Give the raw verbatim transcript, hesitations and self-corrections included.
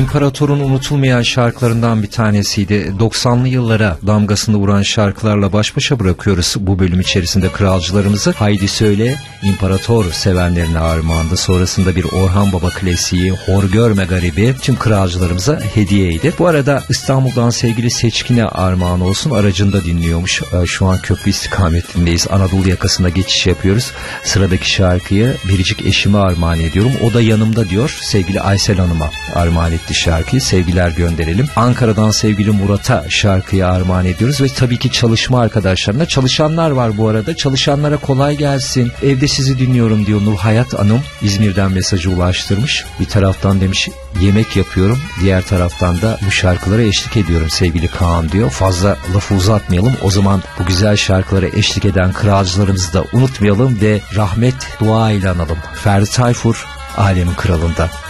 İmparator'un unutulmayan şarkılarından bir tanesiydi. doksanlı yıllara damgasını vuran şarkılarla baş başa bırakıyoruz bu bölüm içerisinde kralcılarımızı. Haydi Söyle, İmparator sevenlerine armağandı. Sonrasında bir Orhan Baba klasiği, Hor Görme Garibi tüm kralcılarımıza hediyeydi. Bu arada İstanbul'dan sevgili Seçkin'e armağan olsun, aracında dinliyormuş. Şu an köprü istikametindeyiz. Anadolu yakasına geçiş yapıyoruz. Sıradaki şarkıyı biricik eşime armağan ediyorum. O da yanımda diyor. Sevgili Aysel Hanım'a armağan etti şarkıyı. Sevgiler gönderelim. Ankara'dan sevgili Murat'a şarkıyı armağan ediyoruz ve tabii ki çalışma arkadaşlarına. Çalışanlar var bu arada. Çalışanlara kolay gelsin. Evde sizi dinliyorum diyor Nur Hayat Hanım. İzmir'den mesajı ulaştırmış. Bir taraftan demiş yemek yapıyorum. Diğer taraftan da bu şarkılara eşlik ediyorum sevgili Kaan diyor. Fazla lafı uzatmayalım. O zaman bu güzel şarkılara eşlik eden kralcılarımızı da unutmayalım ve rahmet dua ile analım. Ferdi Tayfur, Alemin Kralı'nda.